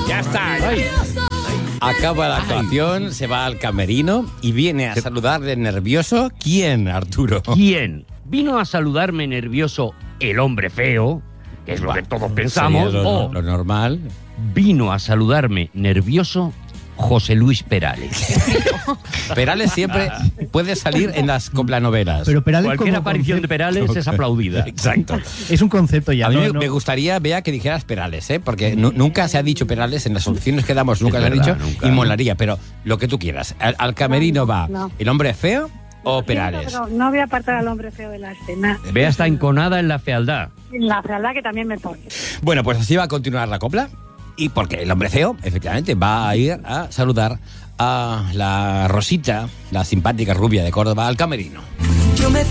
Ya está. Ay. Acaba la actuación, se va al camerino y viene a saludarle nervioso. ¿Quién, Arturo? ¿Quién? Vino a saludarme nervioso el hombre feo, que es lo que todos pensamos, Sería o lo normal. vino a saludarme nervioso José Luis Perales. Perales siempre puede salir en las coplanovelas. Pero Perales Cualquier como aparición de Perales es aplaudida. Exacto. es un concepto ya. A mí no, no. me gustaría, Bea, que dijeras Perales, ¿eh? Porque nunca se ha dicho Perales, en las soluciones que damos nunca Es se ha verdad, dicho, nunca. y molaría, pero lo que tú quieras. ¿Al camerino va No. el hombre feo o Perales? Pero no voy a apartar al hombre feo de la escena. Bea está enconada en la fealdad. La fealdad que también me pone. Bueno, pues así va a continuar la copla. Y porque el hombre feo, efectivamente, va a ir a saludar a la Rosita, la simpática rubia de Córdoba, al camerino.